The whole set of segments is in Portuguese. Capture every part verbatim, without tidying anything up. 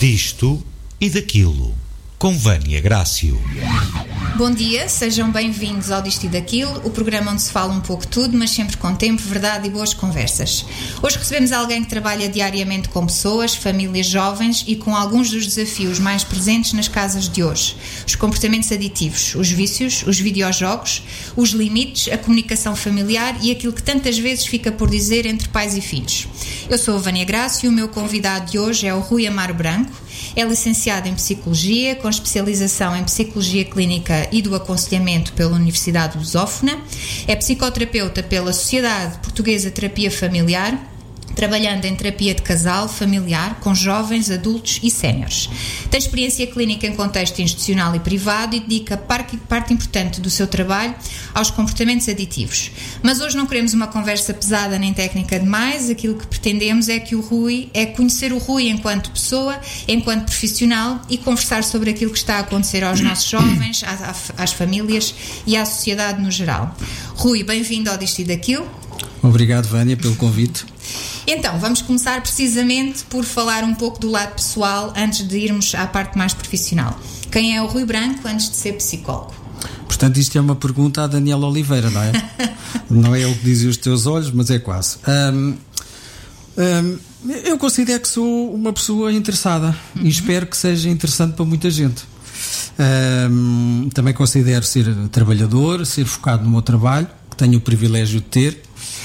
Disto e daquilo, com Vânia Grácio. Bom dia, sejam bem-vindos ao Disto e Daquilo, o programa onde se fala um pouco de tudo, mas sempre com tempo, verdade e boas conversas. Hoje recebemos alguém que trabalha diariamente com pessoas, famílias jovens e com alguns dos desafios mais presentes nas casas de hoje. Os comportamentos aditivos, os vícios, os videojogos, os limites, a comunicação familiar e aquilo que tantas vezes fica por dizer entre pais e filhos. Eu sou a Vânia Grácio e o meu convidado de hoje é o Rui Amaro Branco. É licenciado em Psicologia, com especialização em Psicologia Clínica e do Aconselhamento pela Universidade Lusófona. É psicoterapeuta pela Sociedade Portuguesa de Terapia Familiar, trabalhando em terapia de casal, familiar, com jovens, adultos e séniores. Tem experiência clínica em contexto institucional e privado e dedica parte, parte importante do seu trabalho aos comportamentos aditivos. Mas hoje não queremos uma conversa pesada nem técnica demais, aquilo que pretendemos é que o Rui, é conhecer o Rui enquanto pessoa, enquanto profissional e conversar sobre aquilo que está a acontecer aos nossos jovens, às, às famílias e à sociedade no geral. Rui, bem-vindo ao Disto e Daquilo. Obrigado, Vânia, pelo convite. Então, vamos começar precisamente por falar um pouco do lado pessoal antes de irmos à parte mais profissional. Quem é o Rui Branco antes de ser psicólogo? Portanto, isto é uma pergunta à Daniela Oliveira, não é? Não é o que dizem os teus olhos, mas é quase. Um, um, eu considero que sou uma pessoa interessada uhum. e espero que seja interessante para muita gente. Um, também considero ser trabalhador, ser focado no meu trabalho, que tenho o privilégio de ter.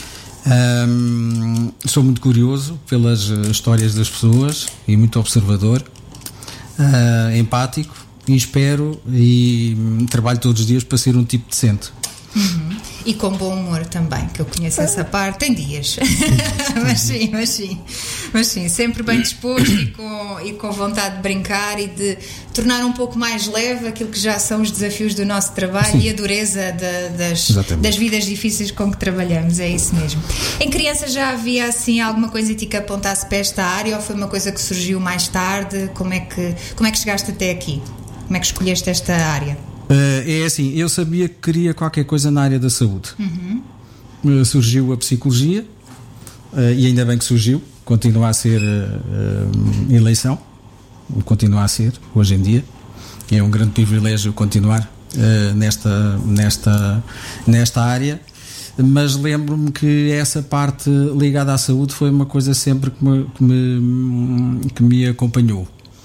Um, sou muito curioso pelas histórias das pessoas e muito observador, uh, empático e espero e trabalho todos os dias para ser um tipo decente. Uhum. E com bom humor também, que eu conheço essa parte, tem dias, mas sim, mas sim, mas sim, sempre bem disposto e com, e com vontade de brincar e de tornar um pouco mais leve aquilo que já são os desafios do nosso trabalho sim. e a dureza de, das, das vidas difíceis com que trabalhamos, é isso mesmo. Em criança já havia assim alguma coisa que te apontasse para esta área ou foi uma coisa que surgiu mais tarde? Como é que, como é que chegaste até aqui? Como é que escolheste esta área? Uh, é assim, eu sabia que queria qualquer coisa na área da saúde. Uhum. Uh, surgiu a psicologia uh, e ainda bem que surgiu, continua a ser uh, uh, eleição, continua a ser hoje em dia. É um grande privilégio continuar uh, nesta, nesta, nesta área, mas lembro-me que essa parte ligada à saúde foi uma coisa sempre que me, que me, que me acompanhou.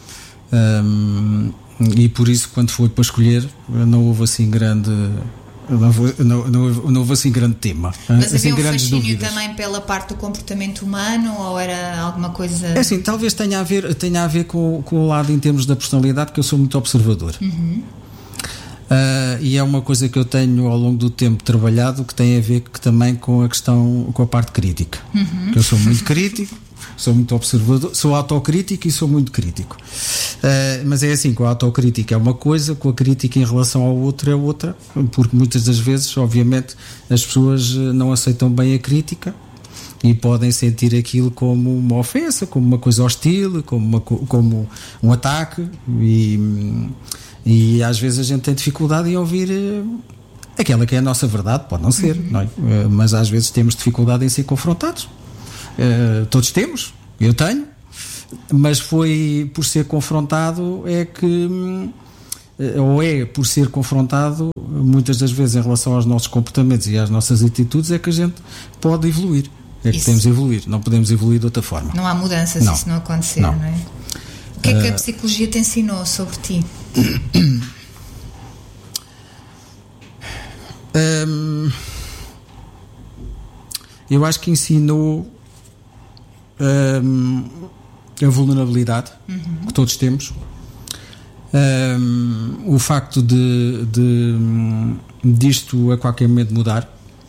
Um, e por isso quando foi para escolher não houve assim grande não houve, não, não houve, não houve assim grande tema. Mas assim, havia um fascínio dúvidas. Também pela parte do comportamento humano ou era alguma coisa... É assim, talvez tenha a ver, tenha a ver com, com o lado em termos da personalidade, que eu sou muito observador. Uhum. Uh, e é uma coisa que eu tenho ao longo do tempo trabalhado que tem a ver que, também com a questão, com a parte crítica. Uhum. Que eu sou muito crítico, sou muito observador, sou autocrítico e sou muito crítico. Uh, mas é assim, com a autocrítica é uma coisa, com a crítica em relação ao outro é outra, porque muitas das vezes, obviamente, as pessoas não aceitam bem a crítica e podem sentir aquilo como uma ofensa, como uma coisa hostil, como, uma, como um ataque e... E às vezes a gente tem dificuldade em ouvir uh, aquela que é a nossa verdade, pode não ser, uhum. não é? Uh, mas às vezes temos dificuldade em ser confrontados. Uh, todos temos, eu tenho, mas foi por ser confrontado é que, uh, ou é por ser confrontado, muitas das vezes em relação aos nossos comportamentos e às nossas atitudes, é que a gente pode evoluir. É que isso. Podemos evoluir, não podemos evoluir de outra forma. Não há mudança se isso não acontecer, não, não é? O que é que a psicologia te ensinou sobre ti? Um, eu acho que ensinou um, a vulnerabilidade uhum. que todos temos, um, o facto de, de disto a qualquer momento mudar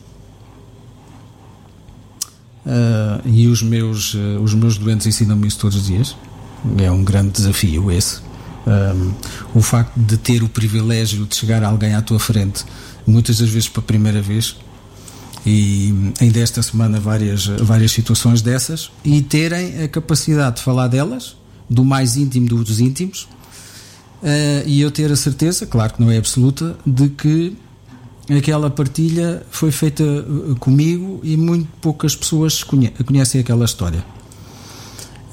uh, e os meus, uh, os meus doentes ensinam-me isso todos os dias. É um grande desafio esse. Um, o facto de ter o privilégio de chegar alguém à tua frente, muitas das vezes pela primeira vez, e ainda esta semana várias, várias situações dessas, e terem a capacidade de falar delas, do mais íntimo dos íntimos, uh, e eu ter a certeza, claro que não é absoluta, de que aquela partilha foi feita comigo e muito poucas pessoas conhe- conhecem aquela história.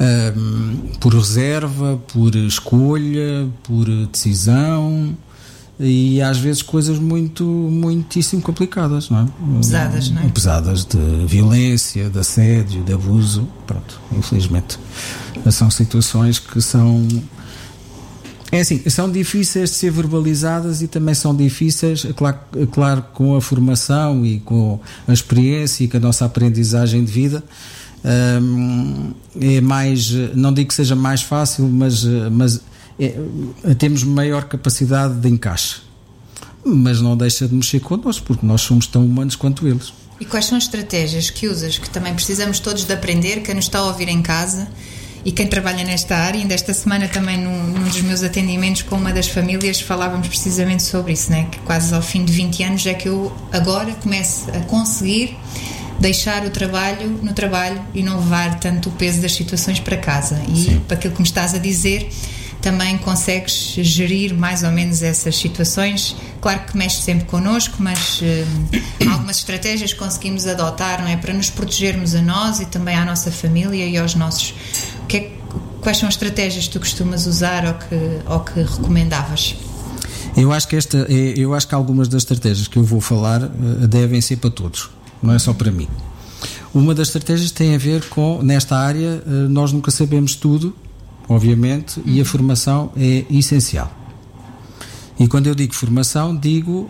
um, por reserva, por escolha, por decisão, e às vezes coisas muito, muitíssimo complicadas, não é? Pesadas, não é? Pesadas, de violência, de assédio, de abuso, pronto, infelizmente. São situações que são... É assim, são difíceis de ser verbalizadas e também são difíceis, claro, claro, com a formação e com a experiência e com a nossa aprendizagem de vida, hum, é mais, não digo que seja mais fácil, mas, mas é, temos maior capacidade de encaixe. Mas não deixa de mexer connosco, porque nós somos tão humanos quanto eles. E quais são as estratégias que usas, que também precisamos todos de aprender, quem nos está a ouvir em casa e quem trabalha nesta área? Ainda esta semana também num, num dos meus atendimentos com uma das famílias falávamos precisamente sobre isso, né? Que quase ao fim de vinte anos é que eu agora começo a conseguir deixar o trabalho no trabalho e não levar tanto o peso das situações para casa. E Sim. para aquilo que me estás a dizer, também consegues gerir mais ou menos essas situações. Claro que mexe sempre connosco, mas uh, algumas estratégias conseguimos adotar, não é? Para nos protegermos a nós e também à nossa família e aos nossos... Que é, quais são as estratégias que tu costumas usar ou que, ou que recomendavas? Eu acho que esta, eu acho que algumas das estratégias que eu vou falar uh, devem ser para todos, não é só para mim. Uma das estratégias tem a ver com, nesta área, uh, nós nunca sabemos tudo, obviamente, e a formação é essencial. E quando eu digo formação, digo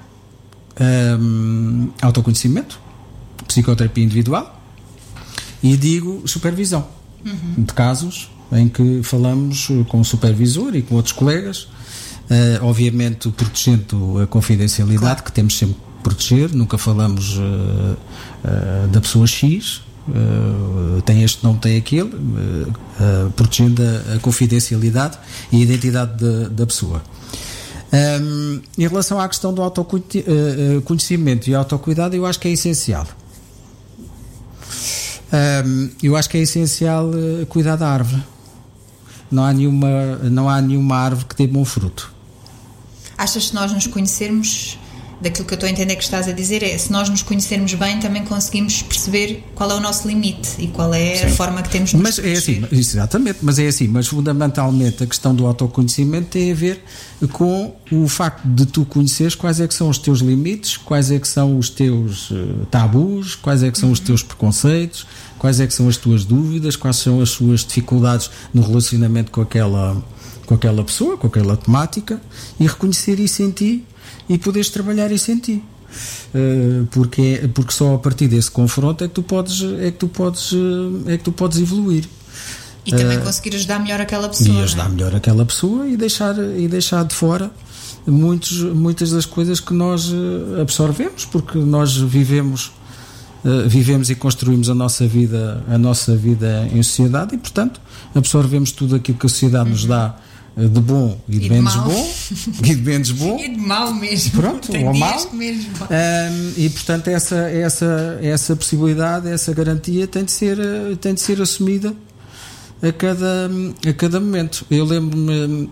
um, autoconhecimento, psicoterapia individual, e digo supervisão, uhum. de casos em que falamos com o supervisor e com outros colegas, uh, obviamente protegendo a confidencialidade, claro. Que temos sempre que proteger, nunca falamos uh, uh, da pessoa X, Uh, tem este nome, tem aquele, uh, uh, protegendo a, a confidencialidade e a identidade de, da pessoa. Um, em relação à questão do autoconhecimento e autocuidado, eu acho que é essencial. Um, eu acho que é essencial uh, cuidar da árvore. Não há nenhuma, não há nenhuma árvore que dê bom fruto. Achas que nós nos conhecermos... Daquilo que eu estou a entender que estás a dizer é, se nós nos conhecermos bem, também conseguimos perceber qual é o nosso limite e qual é Sim. a forma que temos de nos mas é assim, exatamente, mas é assim, mas fundamentalmente a questão do autoconhecimento tem a ver com o facto de tu conheceres quais é que são os teus limites, quais é que são os teus uh, tabus, quais é que são uhum. os teus preconceitos, quais é que são as tuas dúvidas, quais são as suas dificuldades no relacionamento com aquela, com aquela pessoa, com aquela temática, e reconhecer isso em ti e poderes trabalhar isso em ti, uh, porque, porque só a partir desse confronto é que tu podes, é que tu podes, é que tu podes evoluir e também uh, conseguir ajudar melhor aquela pessoa, e ajudar não é? melhor aquela pessoa e deixar, e deixar de fora muitos, muitas das coisas que nós absorvemos, porque nós vivemos uh, vivemos e construímos a nossa vida a nossa vida em sociedade e portanto absorvemos tudo aquilo que a sociedade uhum. nos dá de bom e de, e de menos mal. bom e de menos bom e de mal mesmo, pronto, tem ou mal mesmo. Um, e portanto essa, essa, essa possibilidade, essa garantia tem de ser, tem de ser assumida a cada, a cada momento. Eu lembro-me,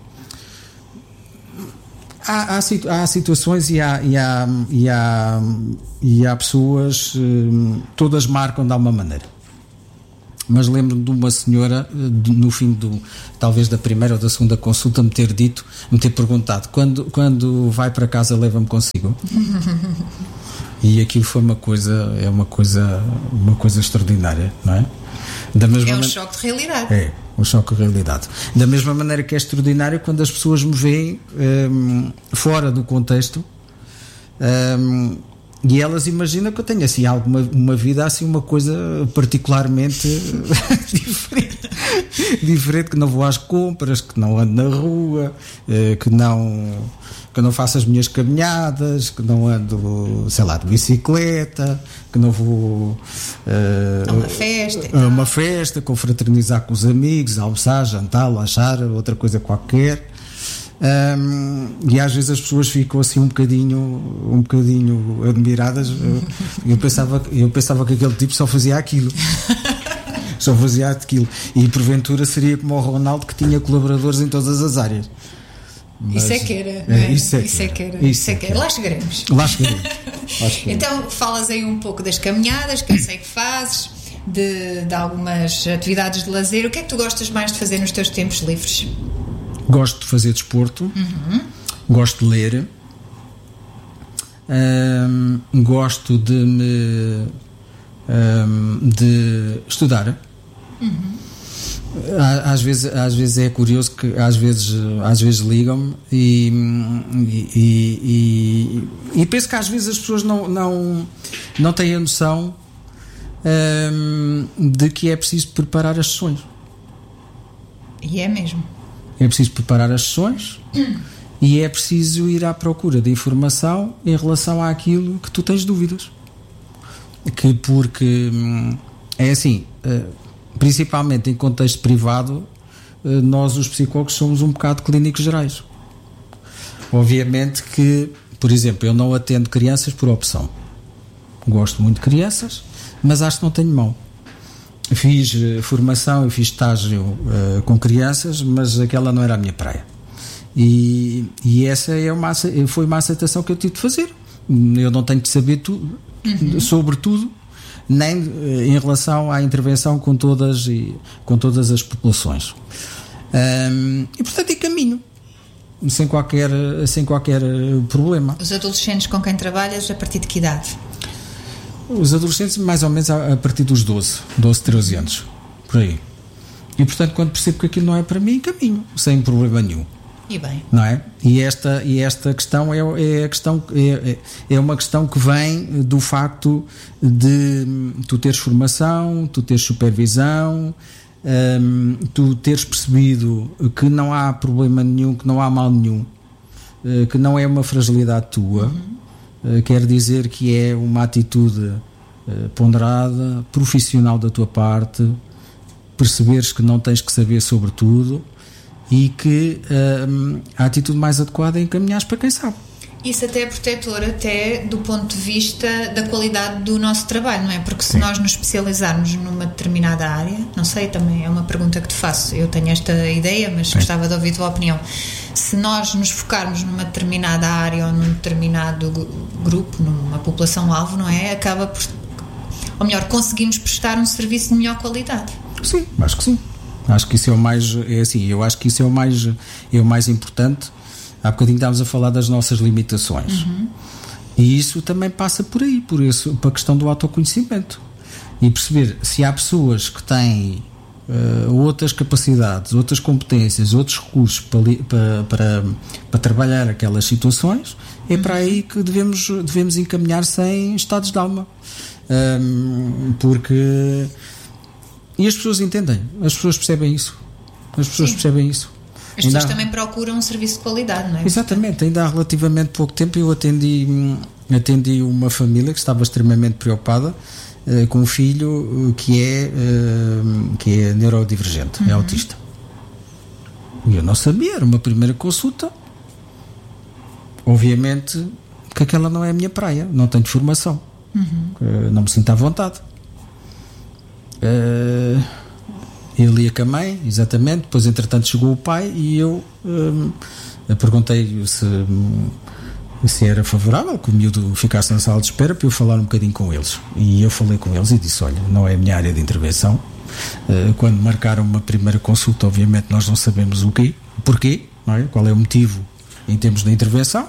há, há, há situações e há, e, há, e, há, e há pessoas, todas marcam de alguma maneira. Mas lembro-me de uma senhora, no fim do, talvez da primeira ou da segunda consulta, me ter dito, me ter perguntado, quando, quando vai para casa leva-me consigo? E aquilo foi uma coisa, é uma coisa, uma coisa extraordinária, não é? Da mesma é um man... choque de realidade. É, um choque de realidade. Da mesma maneira que é extraordinário quando as pessoas me veem um, fora do contexto, um, e elas imaginam que eu tenho assim alguma uma vida assim uma coisa particularmente diferente, diferente, que não vou às compras, que não ando na rua, que não que não faço as minhas caminhadas, que não ando, sei lá, de bicicleta, que não vou uh, a uma festa, a uma festa, confraternizar com os amigos, almoçar, jantar, lanchar, outra coisa qualquer. Um, e às vezes as pessoas ficam assim um bocadinho um bocadinho admiradas. Eu pensava, eu pensava que aquele tipo só fazia aquilo só fazia aquilo e porventura seria como o Ronaldo, que tinha colaboradores em todas as áreas. Mas, isso é que era, não é? Isso é que isso era, é que era. Isso é que era. Lá chegaremos. Lá chegaremos. Lá chegaremos. Então falas aí um pouco das caminhadas, que eu sei que fazes. de, de algumas atividades de lazer. O que é que tu gostas mais de fazer nos teus tempos livres? Gosto de fazer desporto, uhum. Gosto de ler, um, gosto de me um, de estudar. Uhum. Às vezes, às vezes é curioso que às vezes, às vezes ligam-me e, e, e, e penso que às vezes as pessoas não, não, não têm a noção um, de que é preciso preparar as sessões. E é mesmo. É preciso preparar as sessões hum. e é preciso ir à procura de informação em relação àquilo que tu tens dúvidas. Que porque é assim... principalmente em contexto privado, nós os psicólogos somos um bocado clínicos gerais. Obviamente que, por exemplo, eu não atendo crianças por opção. Gosto muito de crianças, mas acho que não tenho mão. Fiz formação e fiz estágio uh, com crianças, mas aquela não era a minha praia. E, e essa é uma, foi uma aceitação que eu tive de fazer. Eu não tenho de saber tudo, uhum. sobre tudo, nem em relação à intervenção com todas, e, com todas as populações. Um, e portanto é caminho, sem qualquer, sem qualquer problema. Os adolescentes com quem trabalhas, a partir de que idade? Os adolescentes mais ou menos a, a partir dos doze, doze, treze anos, por aí. E portanto quando percebo que aquilo não é para mim, caminho, sem problema nenhum. E bem. Não é? E esta, e esta questão é, é, a questão é, é uma questão que vem do facto de tu teres formação, tu teres supervisão, um, tu teres percebido que não há problema nenhum, que não há mal nenhum, uh, que não é uma fragilidade tua, uhum. uh, quer dizer que é uma atitude uh, ponderada, profissional da tua parte, perceberes que não tens que saber sobre tudo. E que um, a atitude mais adequada é encaminhares para quem sabe. Isso até é protetor, até do ponto de vista da qualidade do nosso trabalho, não é? Porque se Sim. nós nos especializarmos numa determinada área, não sei, também é uma pergunta que te faço, eu tenho esta ideia, mas Sim. gostava de ouvir a tua opinião. Se nós nos focarmos numa determinada área ou num determinado grupo, numa população-alvo, não é? Acaba por, ou melhor, conseguimos prestar um serviço de melhor qualidade. Sim, acho que sim. Acho que isso é o mais, é assim, eu acho que isso é o mais, é o mais importante. Há bocadinho estávamos a falar das nossas limitações. Uhum. E isso também passa por aí, por isso, para a questão do autoconhecimento. E perceber se há pessoas que têm uh, outras capacidades, outras competências, outros recursos para, para, para, para trabalhar aquelas situações, é uhum. para aí que devemos, devemos encaminhar sem estados de alma. Um, porque... E as pessoas entendem, as pessoas percebem isso. As pessoas Sim. percebem isso. As pessoas ainda... também procuram um serviço de qualidade, não é? Exatamente, ainda há relativamente pouco tempo eu atendi, atendi uma família que estava extremamente preocupada uh, com um filho que é, uh, que é neurodivergente, uhum. é autista. E eu não sabia, era uma primeira consulta. Obviamente que aquela não é a minha praia, não tenho formação, uhum. uh, não me sinto à vontade. Uh, ele ia com a mãe, exatamente. Depois, entretanto, chegou o pai e eu uh, perguntei se, se era favorável que o miúdo ficasse na sala de espera para eu falar um bocadinho com eles. E eu falei com eles e disse: olha, não é a minha área de intervenção. Uh, quando marcaram uma primeira consulta, obviamente nós não sabemos o quê, o porquê, não é? Qual é o motivo em termos de intervenção.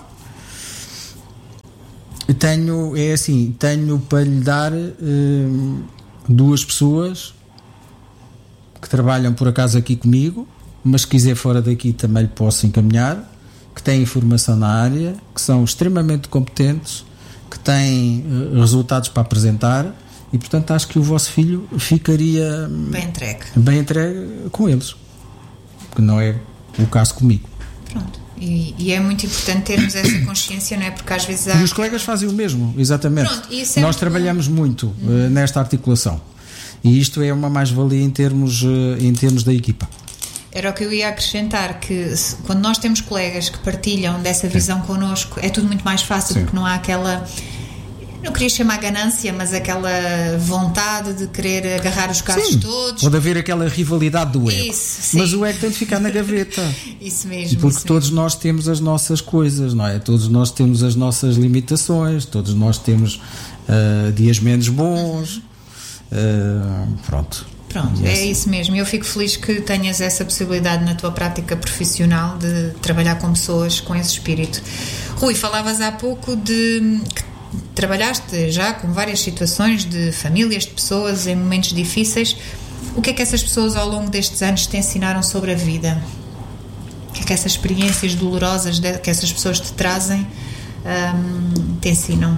Tenho, é assim, tenho para lhe dar uh, duas pessoas que trabalham por acaso aqui comigo, mas se quiser fora daqui também lhe posso encaminhar, que têm informação na área, que são extremamente competentes, que têm uh, resultados para apresentar e, portanto, acho que o vosso filho ficaria bem entregue, bem entregue com eles, que não é o caso comigo. Pronto. E, e é muito importante termos essa consciência, não é? Porque às vezes há... E os colegas fazem o mesmo, exatamente. Pronto, isso é Nós trabalhamos bom. muito uh, hum. nesta articulação. E isto é uma mais-valia em termos, uh, em termos da equipa. Era o que eu ia acrescentar, que se, quando nós temos colegas que partilham dessa visão Sim. connosco, é tudo muito mais fácil, Sim. porque não há aquela... Não queria chamar ganância, mas aquela vontade de querer agarrar os casos sim, todos. Pode haver aquela rivalidade do ego. Isso, sim. Mas o ego tem de ficar na gaveta. Isso mesmo. Porque isso todos mesmo. nós temos as nossas coisas, não é? Todos nós temos as nossas limitações, todos nós temos uh, dias menos bons. Uh, pronto. Pronto, é isso mesmo. Eu fico feliz que tenhas essa possibilidade na tua prática profissional de trabalhar com pessoas com esse espírito. Rui, falavas há pouco de que trabalhaste já com várias situações de famílias, de pessoas em momentos difíceis. O que é que essas pessoas ao longo destes anos te ensinaram sobre a vida? O que é que essas experiências dolorosas que essas pessoas te trazem um, te ensinam?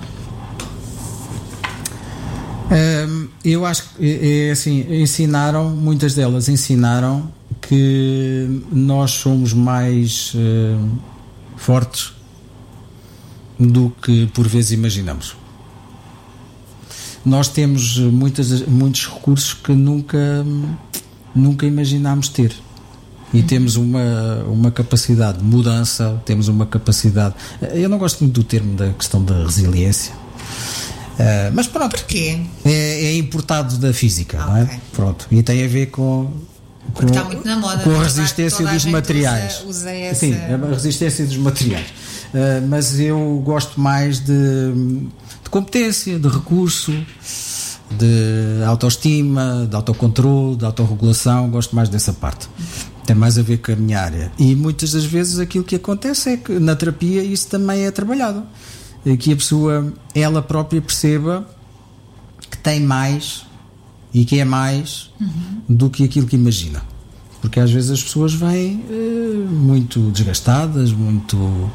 Um, eu acho que é assim, ensinaram, muitas delas ensinaram que nós somos mais uh, fortes do que por vezes imaginamos. Nós temos muitas, muitos recursos que nunca, nunca imaginámos ter. E temos uma, uma capacidade de mudança, temos uma capacidade... Eu não gosto muito do termo da questão da resiliência. Uh, mas pronto. Porquê? É, é importado da física, ah, não é? Okay. Pronto. E tem a ver com... Porque está muito na moda. Com a resistência toda a dos materiais. Usa, usa essa... Sim, a resistência dos materiais. Uh, mas eu gosto mais de, de competência, de recurso, de autoestima, de autocontrole, de autorregulação. Gosto mais dessa parte. Tem mais a ver com a minha área. E muitas das vezes aquilo que acontece é que na terapia isso também é trabalhado. Que a pessoa, ela própria, perceba que tem mais e que é mais uhum. do que aquilo que imagina. Porque às vezes as pessoas vêm uh, muito desgastadas, muito uh,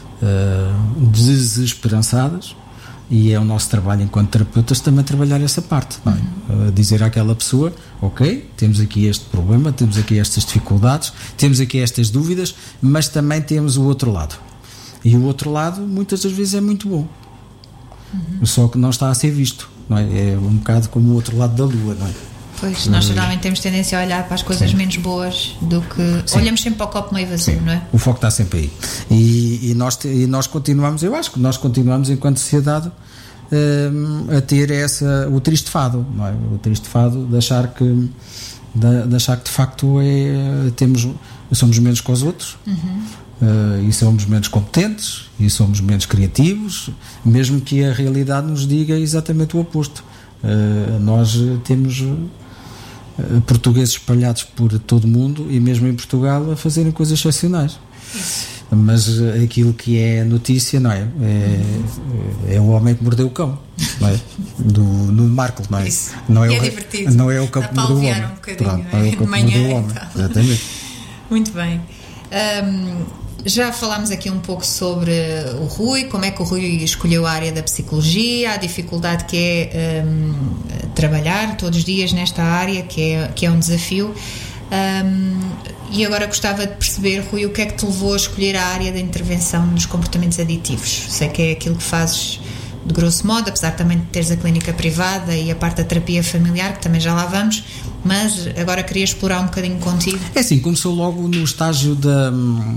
desesperançadas, e é o nosso trabalho enquanto terapeutas também trabalhar essa parte, não é? Uh, dizer àquela pessoa, ok, temos aqui este problema, temos aqui estas dificuldades, temos aqui estas dúvidas, mas também temos o outro lado. E o outro lado, muitas das vezes, é muito bom. Uhum. Só que não está a ser visto, não é? É um bocado como o outro lado da lua, não é? Pois, nós geralmente temos tendência a olhar para as coisas Sim. menos boas do que... Sim. Olhamos sempre para o copo meio vazio, Sim. não é? O foco está sempre aí. E, e, nós, e nós continuamos, eu acho que nós continuamos, enquanto sociedade, um, a ter essa, o triste fado, não é? O triste fado de achar que, de, de, achar que de facto é, temos, somos menos que os outros. Uhum. Uh, e somos menos competentes e somos menos criativos, mesmo que a realidade nos diga exatamente o oposto. Uh, nós temos uh, portugueses espalhados por todo o mundo e mesmo em Portugal a fazerem coisas excepcionais. Isso. Mas uh, aquilo que é notícia, não é? É, é o homem que mordeu o cão, não é? Do, no Marco, não é? Isso. Não é, e o, é divertido. Não é o cão que mordeu o homem. Um bocadinho, Pronto, não é o cão que mordeu o homem. Então. Exatamente. Muito bem. Um, já falámos aqui um pouco sobre o Rui, como é que o Rui escolheu a área da psicologia, a dificuldade que é um, trabalhar todos os dias nesta área, que é, que é um desafio. Um, e agora gostava de perceber, Rui, o que é que te levou a escolher a área da intervenção nos comportamentos aditivos? Sei que é aquilo que fazes de grosso modo, apesar também de teres a clínica privada e a parte da terapia familiar, que também já lá vamos, mas agora queria explorar um bocadinho contigo. É assim, começou logo no estágio da...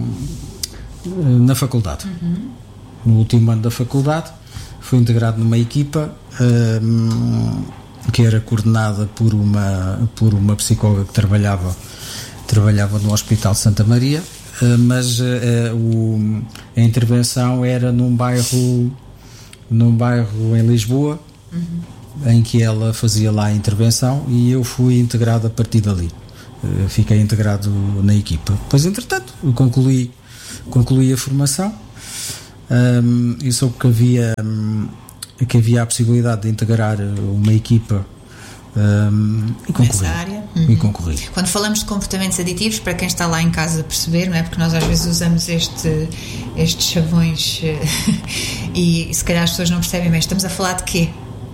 na faculdade. Uhum. No último ano da faculdade fui integrado numa equipa um, que era coordenada por uma, por uma psicóloga que trabalhava, trabalhava no Hospital de Santa Maria, uh, mas uh, o, a intervenção era num bairro num bairro em Lisboa, uhum. em que ela fazia lá a intervenção e eu fui integrado a partir dali. Uh, fiquei integrado na equipa. Depois, entretanto, concluí concluí a formação um, e soube que havia um, que havia a possibilidade de integrar uma equipa um, e concorri. Nessa área. Uhum. E concorri. Quando falamos de comportamentos aditivos, para quem está lá em casa a perceber, não é? Porque nós às vezes usamos este, estes chavões e se calhar as pessoas não percebem, mas estamos a falar de quê?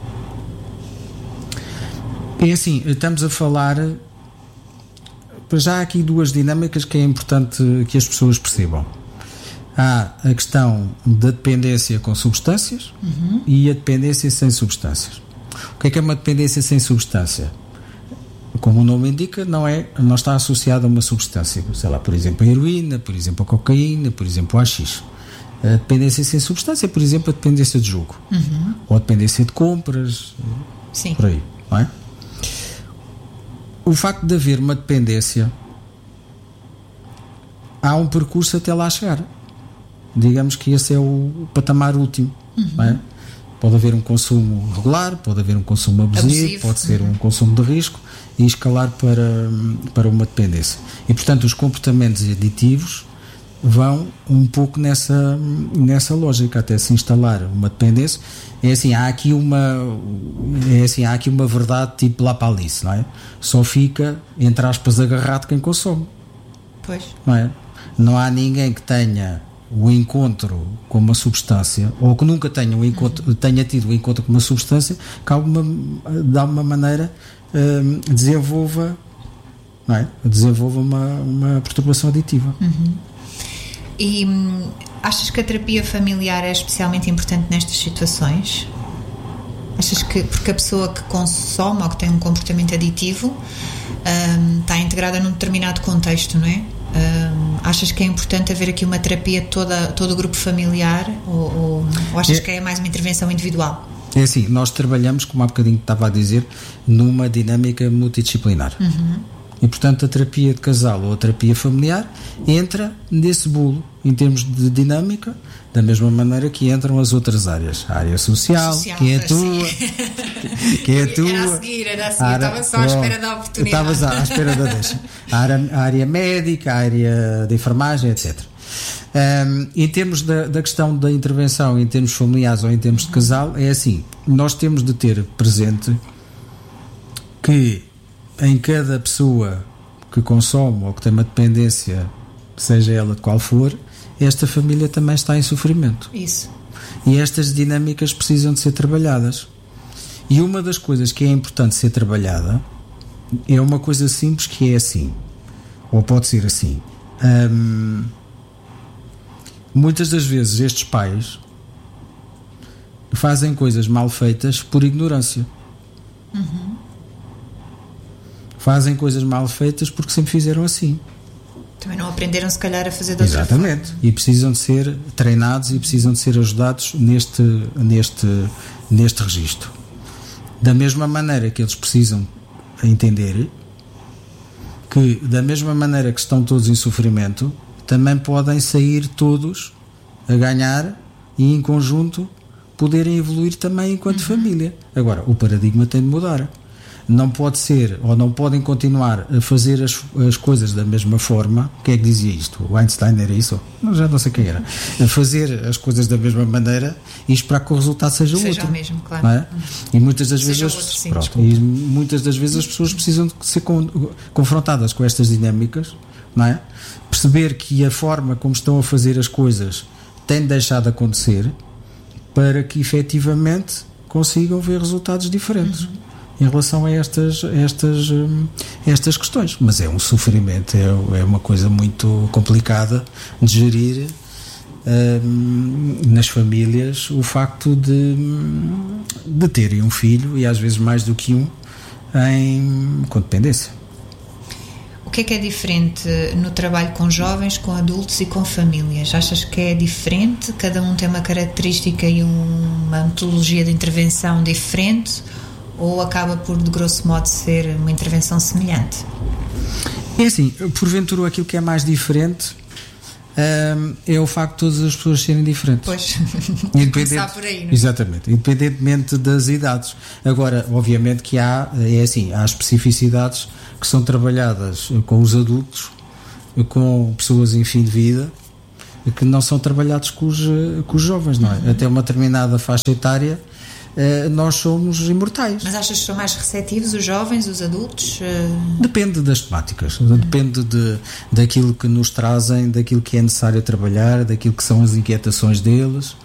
É assim, estamos a falar... Já há aqui duas dinâmicas que é importante que as pessoas percebam. Há a questão da dependência com substâncias uhum. e a dependência sem substâncias. O que é que é uma dependência sem substância? Como o nome indica, não, é, não está associada a uma substância. Sei lá, por exemplo, a heroína, por exemplo, a cocaína, por exemplo, o haxixe. A dependência sem substância é, por exemplo, a dependência de jogo. Uhum. Ou a dependência de compras. Sim. Por aí, não é? O facto de haver uma dependência, há um percurso até lá chegar. Digamos que esse é o patamar último. Uhum. Não é? Pode haver um consumo regular, pode haver um consumo abusivo, abusivo. pode ser um consumo de risco e escalar para, para uma dependência. E, portanto, os comportamentos aditivos vão um pouco nessa, nessa lógica, até se instalar uma dependência. É assim, há aqui uma é assim, há aqui uma verdade tipo lá para Alice, não é? Só fica, entre aspas, agarrado quem consome. Pois. Não é? Não há ninguém que tenha o encontro com uma substância, ou que nunca tenha, um encontro, uhum. tenha tido o um encontro com uma substância, que alguma, de alguma maneira hum, desenvolva, não é? desenvolva uma, uma perturbação aditiva. Uhum. E hum, achas que a terapia familiar é especialmente importante nestas situações? Achas que, porque a pessoa que consome ou que tem um comportamento aditivo hum, está integrada num determinado contexto, não é? Hum, achas que é importante haver aqui uma terapia toda, todo o grupo familiar ou, ou, ou achas é, que é mais uma intervenção individual? É assim, nós trabalhamos, como há bocadinho estava a dizer, numa dinâmica multidisciplinar. Uhum. E, portanto, a terapia de casal ou a terapia familiar entra nesse bolo, em termos de dinâmica, da mesma maneira que entram as outras áreas. A área social, social que é a tua. Que é a tua. Era a seguir, era a seguir. Área, estava só à espera da oportunidade. Estavas à espera da deixa. A área, a área médica, a área de enfermagem, etcétera. Um, em termos da, da questão da intervenção, em termos familiares ou em termos de casal, é assim, nós temos de ter presente que em cada pessoa que consome ou que tem uma dependência, seja ela de qual for, esta família também está em sofrimento. Isso. E estas dinâmicas precisam de ser trabalhadas. E uma das coisas que é importante ser trabalhada é uma coisa simples, que é assim, ou pode ser assim. Hum, muitas das vezes estes pais fazem coisas mal feitas por ignorância. Uhum. Fazem coisas mal feitas porque sempre fizeram assim. Também não aprenderam, se calhar, a fazer de outra Exatamente. forma. E precisam de ser treinados e precisam de ser ajudados neste, neste, neste registro. Da mesma maneira que eles precisam entender que, da mesma maneira que estão todos em sofrimento, também podem sair todos a ganhar e, em conjunto, poderem evoluir também enquanto uhum. família. Agora, o paradigma tem de mudar. Não pode ser, ou não podem continuar a fazer as, as coisas da mesma forma. Quem é que dizia isto? O Einstein era isso? Não, já não sei quem era. A fazer as coisas da mesma maneira e esperar que o resultado seja, seja outro. o mesmo, claro. Não é? E muitas das seja vezes outro, sim, pronto, e muitas das vezes as pessoas precisam de ser con, confrontadas com estas dinâmicas, não é? Perceber que a forma como estão a fazer as coisas tem de deixar de acontecer para que efetivamente consigam ver resultados diferentes. Uhum. Em relação a estas, estas, estas questões. Mas é um sofrimento, é, é uma coisa muito complicada de gerir um, nas famílias, o facto de, de terem um filho, e às vezes mais do que um, em, com dependência. O que é que é diferente no trabalho com jovens, com adultos e com famílias? Achas que é diferente? Cada um tem uma característica e uma metodologia de intervenção diferente? Ou acaba por, de grosso modo, ser uma intervenção semelhante? É assim, porventura aquilo que é mais diferente um, é o facto de todas as pessoas serem diferentes. Pois, começar por aí, não é? Exatamente, independentemente das idades. Agora, obviamente que há, é assim, há especificidades que são trabalhadas com os adultos, com pessoas em fim de vida, que não são trabalhados com os, com os jovens, não é? Uhum. Até uma determinada faixa etária, Uh, nós somos imortais. Mas achas que são mais receptivos os jovens, os adultos? Uh... Depende das temáticas, uhum. depende de, daquilo que nos trazem, daquilo que é necessário trabalhar, daquilo que são as inquietações deles.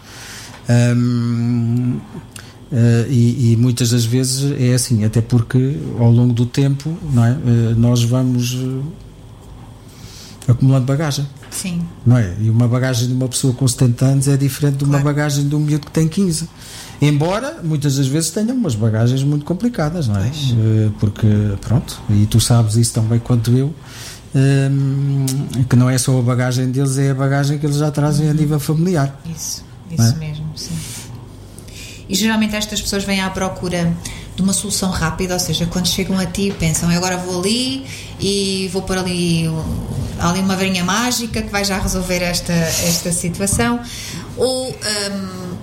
Um, uh, e, e muitas das vezes é assim, até porque ao longo do tempo, não é? Uh, nós vamos uh, acumulando bagagem. Sim. Não é? E uma bagagem de uma pessoa com setenta anos é diferente de uma claro. bagagem de um miúdo que tem quinze. Embora muitas das vezes tenham umas bagagens muito complicadas, não é? Pois. Porque, pronto, e tu sabes isso tão bem quanto eu, um, que não é só a bagagem deles, é a bagagem que eles já trazem uhum. a nível familiar. Isso, isso é? mesmo, sim. E geralmente estas pessoas vêm à procura de uma solução rápida, ou seja, quando chegam a ti pensam, eu agora vou ali e vou pôr ali, ali uma varinha mágica que vai já resolver esta, esta situação, ou um,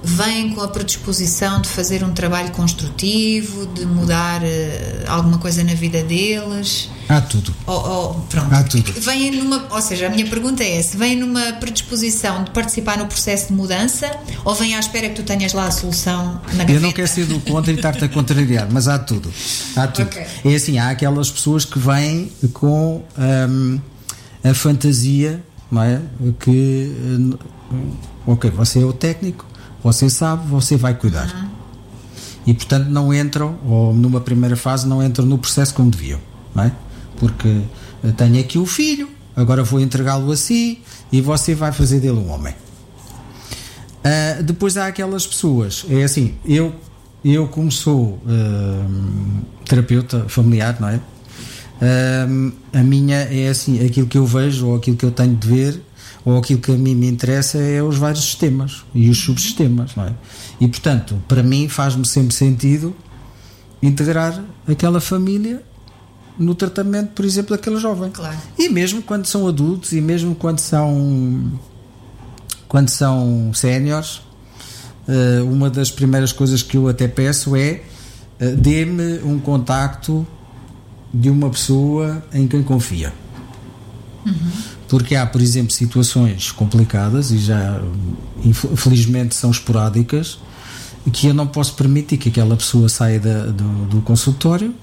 vêm com a predisposição de fazer um trabalho construtivo, de mudar uh, alguma coisa na vida deles? Há tudo. Ou, ou, pronto. Há tudo. Vêm numa, ou seja, a minha pergunta é se vêm numa predisposição de participar no processo de mudança ou vêm à espera que tu tenhas lá a solução na gaveta? Eu não quero ser do contra e estar-te a contrariar, mas há tudo. Há tudo. Okay. É assim, há aquelas pessoas que vêm com um, a fantasia, não é? Que, ok, você é o técnico, você sabe, você vai cuidar. Uhum. E portanto não entram, ou numa primeira fase não entram no processo como deviam, não é? Porque tenho aqui o filho, agora vou entregá-lo a si e você vai fazer dele um homem. Uh, depois há aquelas pessoas, é assim, eu, eu como sou uh, terapeuta familiar, não é? Uh, a minha é assim, aquilo que eu vejo ou aquilo que eu tenho de ver ou aquilo que a mim me interessa é os vários sistemas e os subsistemas, não é? E portanto, para mim faz-me sempre sentido integrar aquela família no tratamento, por exemplo, daquele jovem. Claro. E mesmo quando são adultos e mesmo quando são quando são séniores, uma das primeiras coisas que eu até peço é dê-me um contacto de uma pessoa em quem confia. Uhum. Porque há, por exemplo, situações complicadas e já infelizmente são esporádicas que eu não posso permitir que aquela pessoa saia da, do, do consultório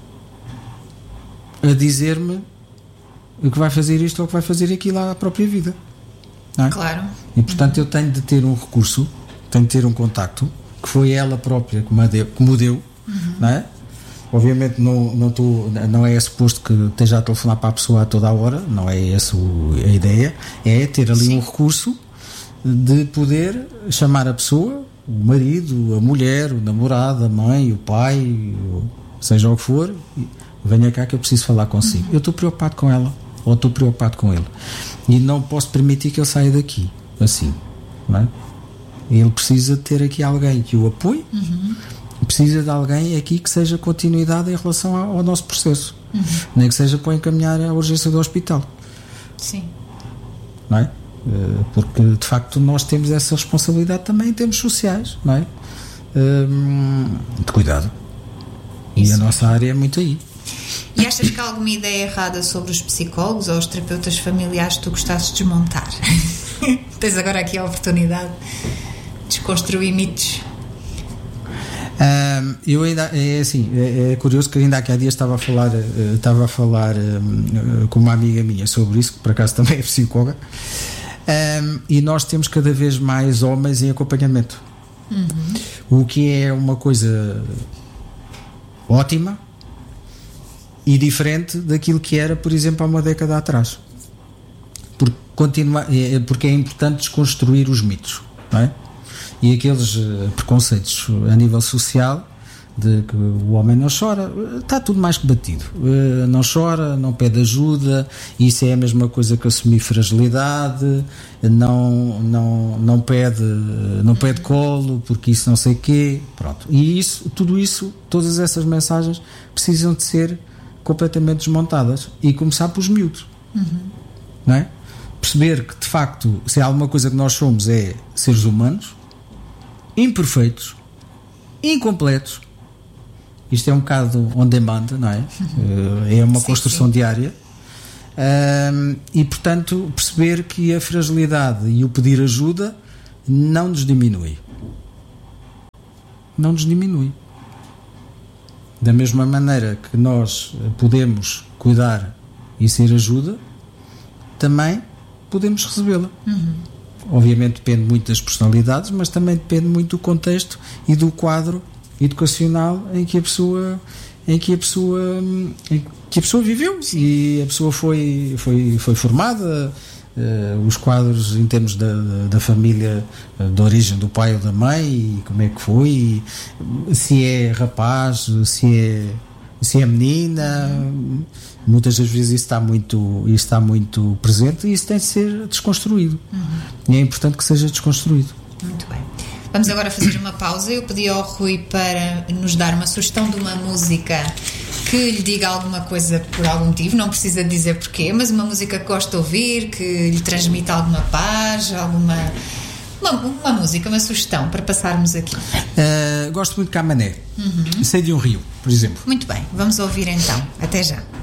a dizer-me que vai fazer isto ou que vai fazer aquilo à própria vida, não é? Claro. E portanto uhum. eu tenho de ter um recurso, tenho de ter um contacto que foi ela própria que me deu, que me deu uhum. não é? Obviamente não, não, tô, não é suposto que esteja a telefonar para a pessoa a toda a hora, não é essa a ideia, é ter ali Sim. um recurso de poder chamar a pessoa, o marido, a mulher, o namorado, a mãe, o pai, seja o que for, venha cá que eu preciso falar consigo. Uhum. Eu estou preocupado com ela ou estou preocupado com ele e não posso permitir que ele saia daqui assim, não é? Ele precisa ter aqui alguém que o apoie. Uhum. Precisa de alguém aqui que seja continuidade em relação ao, ao nosso processo, uhum. nem que seja para encaminhar a urgência do hospital. Sim. Não é? Porque de facto nós temos essa responsabilidade também em termos sociais, não é? De cuidado. Isso. E a nossa área é muito aí. E achas que há alguma ideia errada sobre os psicólogos ou os terapeutas familiares que tu gostasses de desmontar? Tens agora aqui a oportunidade de desconstruir mitos. Um, eu ainda é assim, é, é curioso que ainda há dias estava a falar, uh, estava a falar um, com uma amiga minha sobre isso, que por acaso também é psicóloga, um, e nós temos cada vez mais homens em acompanhamento, uhum. o que é uma coisa ótima e diferente daquilo que era, por exemplo, há uma década atrás, porque, continua, é, porque é importante desconstruir os mitos, não é? E aqueles preconceitos a nível social de que o homem não chora, está tudo mais que batido. Não chora, não pede ajuda, isso é a mesma coisa que assumir fragilidade, não, não, não, pede, não pede colo, porque isso não sei o quê. Pronto. E isso, tudo isso, todas essas mensagens precisam de ser completamente desmontadas e começar pelos miúdos. Uhum. Não é? Perceber que, de facto, se há alguma coisa que nós somos é seres humanos, imperfeitos, incompletos. Isto é um bocado on demand, não é? É uma sim, construção sim. diária. Um, e portanto perceber que a fragilidade e o pedir ajuda não nos diminui. Não nos diminui. Da mesma maneira que nós podemos cuidar e ser ajuda, também podemos recebê-la. Uhum. Obviamente depende muito das personalidades, mas também depende muito do contexto e do quadro educacional em que a pessoa, em que a pessoa, em que a pessoa viveu. Sim. E a pessoa foi, foi, foi formada, uh, os quadros em termos da, da, da família, uh, da origem do pai ou da mãe, e como é que foi, e se é rapaz, se é, se é menina. Uhum. Muitas das vezes isso está muito, isso está muito presente e isso tem de ser desconstruído. Uhum. E é importante que seja desconstruído. Muito bem. Vamos agora fazer uma pausa. Eu pedi ao Rui para nos dar uma sugestão de uma música que lhe diga alguma coisa por algum motivo, não precisa dizer porquê, mas uma música que gosta de ouvir, que lhe transmita alguma paz, alguma, Uma, uma música, uma sugestão para passarmos aqui. Uh, gosto muito de Camané. Uhum. Sei de um Rio, por exemplo. Muito bem, vamos ouvir então. Até já.